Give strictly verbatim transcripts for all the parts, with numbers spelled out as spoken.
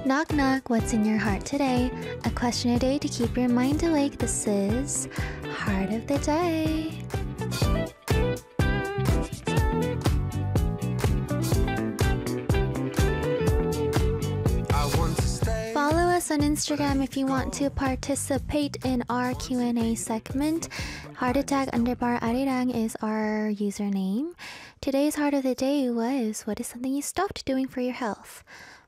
Knock knock, what's in your heart today? A question a day to keep your mind awake. This is Heart of the Day. Follow us on Instagram if you want to participate in our Q and A segment. Heart attack underbar arirang is our username. Today's Heart of the Day was, what is something you stopped doing for your health?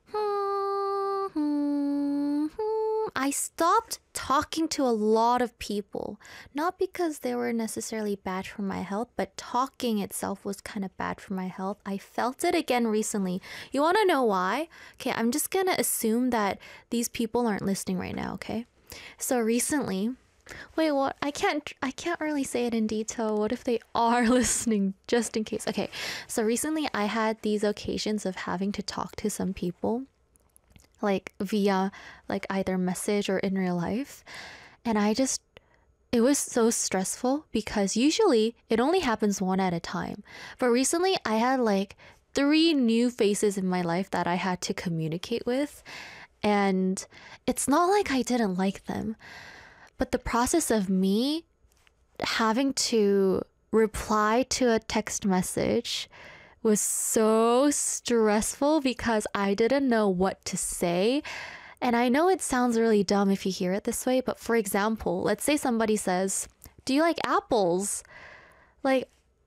I stopped talking to a lot of people, not because they were necessarily bad for my health, but talking itself was kind of bad for my health. I felt it again recently. You want to know why? Okay, I'm just gonna assume that these people aren't listening right now, okay? So recently, wait, what? I can't I can't really say it in detail. What if they are listening, just in case? Okay, so recently I had these occasions of having to talk to some people, like via like either message or in real life, and I just it was so stressful because usually it only happens one at a time, but recently I had like three new faces in my life that I had to communicate with, and it's not like I didn't like them, but the process of me having to reply to a text message was so stressful because I didn't know what to say. And I know it sounds really dumb if you hear it this way, but for example, let's say somebody says, "Do you like apples?" Like,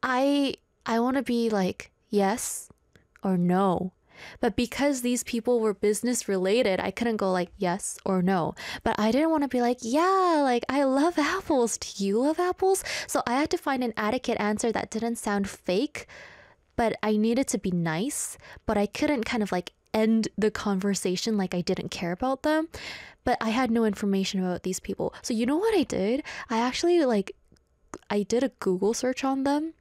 I I want to be like, yes or no. But because these people were business related, I couldn't go like yes or no. But I didn't want to be like, yeah, like I love apples. Do you love apples? So I had to find an adequate answer that didn't sound fake, but I needed to be nice, but I couldn't kind of like end the conversation like I didn't care about them. But I had no information about these people. So you know what I did? I actually like, I did a Google search on them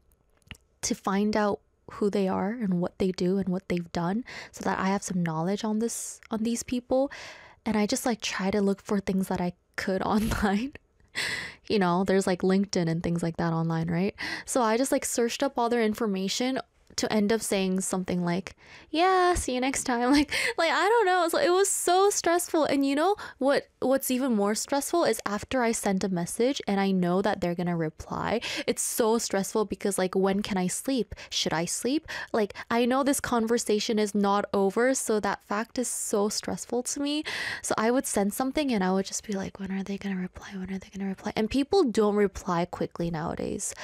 to find out who they are and what they do and what they've done, so that I have some knowledge on this, on these people. And I just like try to look for things that I could online. You know, there's like LinkedIn and things like that online, right? So I just like searched up all their information to end up saying something like, yeah, see you next time. Like, like I don't know. So it was so stressful. And you know what, what's even more stressful is after I send a message and I know that they're gonna reply, it's so stressful because like, when can I sleep? Should I sleep? Like, I know this conversation is not over. So that fact is so stressful to me. So I would send something and I would just be like, when are they gonna reply? When are they gonna reply? And people don't reply quickly nowadays.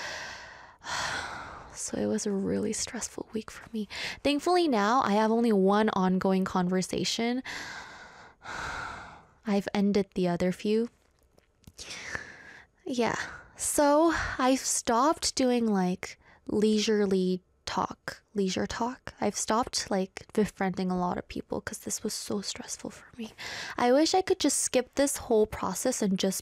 So it was a really stressful week for me. Thankfully now I have only one ongoing conversation. I've ended the other few. Yeah. So I've stopped doing like leisurely talk, leisure talk. I've stopped like befriending a lot of people because this was so stressful for me. I wish I could just skip this whole process and just